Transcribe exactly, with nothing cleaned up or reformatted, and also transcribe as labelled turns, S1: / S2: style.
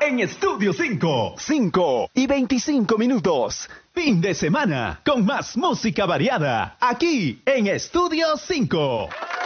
S1: en Estudio cinco.
S2: cinco y veinticinco minutos.
S1: Fin de semana con más música variada aquí en Estudio cinco.